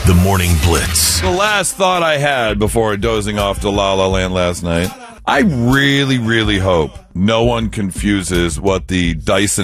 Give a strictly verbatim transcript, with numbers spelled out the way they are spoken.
The Morning Blitz. The last thought I had before dozing off to La La Land last night, I really, really hope no one confuses what the Dyson